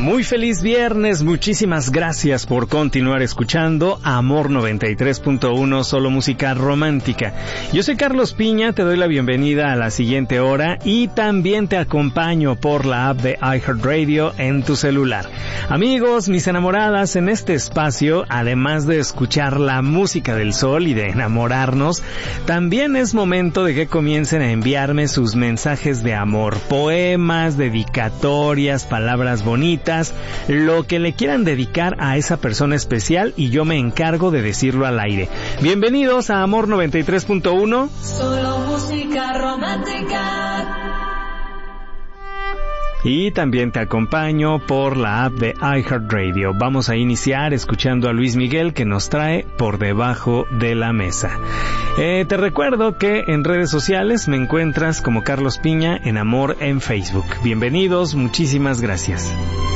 Muy feliz viernes, muchísimas gracias por continuar escuchando Amor 93.1, solo música romántica. Yo soy Carlos Piña, te doy la bienvenida a la siguiente hora y también te acompaño por la app de iHeartRadio en tu celular. Amigos, mis enamoradas, en este espacio, además de escuchar la música del sol y de enamorarnos, también es momento de que comiencen a enviarme sus mensajes de amor, poemas, dedicatorias, palabras bonitas, lo que le quieran dedicar a esa persona especial y yo me encargo de decirlo al aire. Bienvenidos a Amor 93.1. Solo música romántica. Y también te acompaño por la app de iHeartRadio. Vamos a iniciar escuchando a Luis Miguel que nos trae Por Debajo de la Mesa. Te recuerdo que en redes sociales me encuentras como Carlos Piña en Amor en Facebook. Bienvenidos, muchísimas gracias.